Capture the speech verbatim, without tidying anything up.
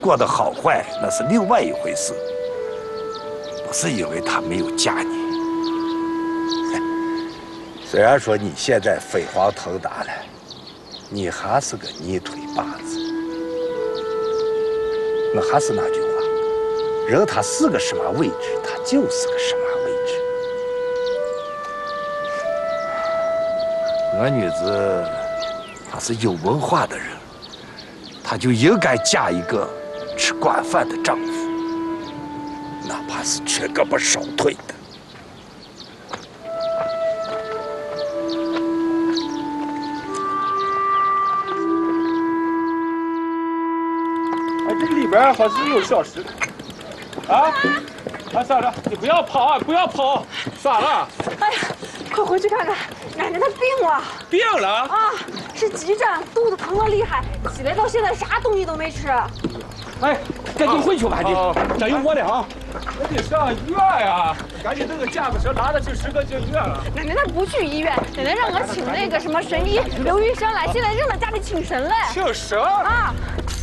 过得好坏那是另外一回事，不是因为他没有嫁你。虽然说你现在飞黄腾达了，你还是个泥腿把子。我还是那句话，人他是个什么位置，他就是个什么位置。我女子她是有文化的人，她就应该嫁一个吃惯饭的丈夫，哪怕是缺胳膊少腿的。 哎，这里边好像有小石。啊！啊，算了，你不要跑啊，不要跑，算了。 哎呀，快回去看看，奶奶她病了。 病了？ 啊，是急诊，肚子疼得厉害，起来到现在啥东西都没吃。 哎，赶紧回去吧，你，这有我的啊。我得上医院呀，赶紧那个架子车拿着去石河进医院了。 奶奶她不去医院，奶奶让我请那个什么神医刘医生来，现在正在家里请神嘞。 请神？ 啊！